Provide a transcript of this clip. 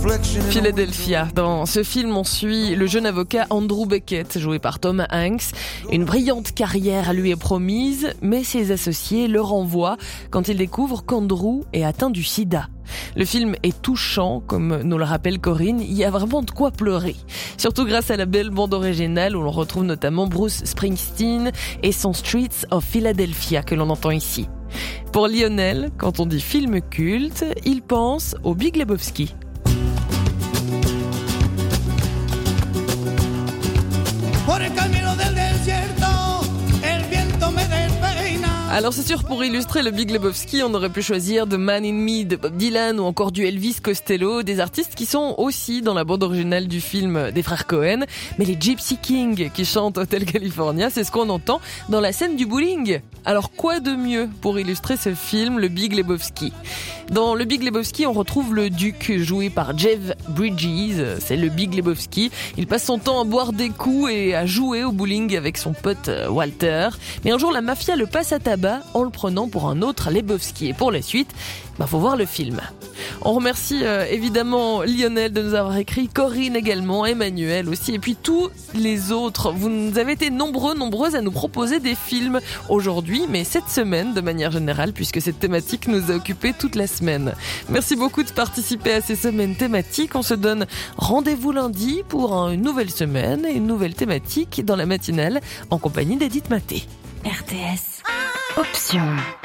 Philadelphia. Dans ce film, on suit le jeune avocat Andrew Beckett, joué par Tom Hanks. Une brillante carrière lui est promise, mais ses associés le renvoient quand ils découvrent qu'Andrew est atteint du sida. Le film est touchant, comme nous le rappelle Corinne, il y a vraiment de quoi pleurer. Surtout grâce à la belle bande originale où l'on retrouve notamment Bruce Springsteen et son Streets of Philadelphia que l'on entend ici. Pour Lionel, quand on dit film culte, il pense au Big Lebowski. Alors c'est sûr, pour illustrer le Big Lebowski, on aurait pu choisir The Man in Me de Bob Dylan ou encore du Elvis Costello, des artistes qui sont aussi dans la bande originale du film des frères Cohen. Mais les Gypsy Kings qui chantent Hotel California, c'est ce qu'on entend dans la scène du bowling. Alors quoi de mieux pour illustrer ce film, le Big Lebowski ? Dans le Big Lebowski, on retrouve le duc joué par Jeff Bridges, c'est le Big Lebowski. Il passe son temps à boire des coups et à jouer au bowling avec son pote Walter. Mais un jour, la mafia le passe à tabac en le prenant pour un autre Lebowski. Et pour la suite, faut voir le film. On remercie évidemment Lionel de nous avoir écrit, Corinne également, Emmanuel aussi, et puis tous les autres. Vous nous avez été nombreuses à nous proposer des films aujourd'hui, mais cette semaine de manière générale, puisque cette thématique nous a occupés toute la semaine. Merci beaucoup de participer à ces semaines thématiques. On se donne rendez-vous lundi pour une nouvelle semaine et une nouvelle thématique dans la matinale en compagnie d'Edith Maté. RTS. Option.